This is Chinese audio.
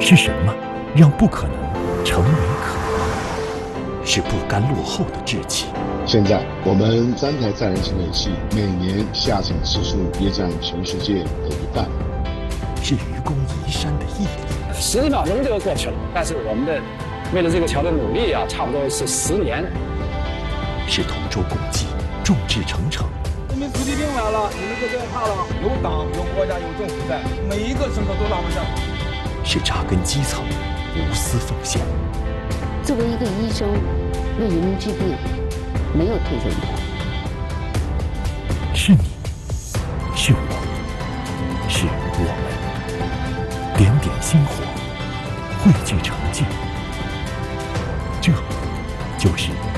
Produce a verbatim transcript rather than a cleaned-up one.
是什么让不可能成为可能？是不甘落后的志气。 现在我们三台载人潜水器每年下潜次数约占全世界的一半。 是愚公移山的毅力。 十秒钟就过去了，但是我们的为了这个桥的努力啊，差不多是十年。 是同舟共济，众志成城。 人民子弟兵来了，你们就别怕了，有党有国家有政府在，每一个乘客都拉不下。 是扎根基层，无私奉献。 作为一个医生，为人民治病，没有退休的。 是你，是我，是我们，点点星火，汇聚成就，这就是